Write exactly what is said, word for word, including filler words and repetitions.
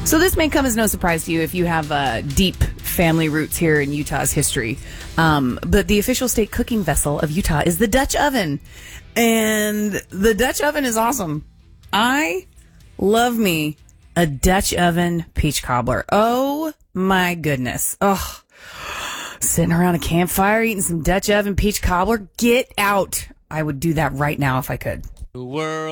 So this may come as no surprise to you if you have uh, deep family roots here in Utah's history. Um, but the official state cooking vessel of Utah is the Dutch oven. And the Dutch oven is awesome. I love me a Dutch oven peach cobbler. Oh my goodness. Oh, sitting around a campfire eating some Dutch oven peach cobbler. Get out. I would do that right now if I could. The world.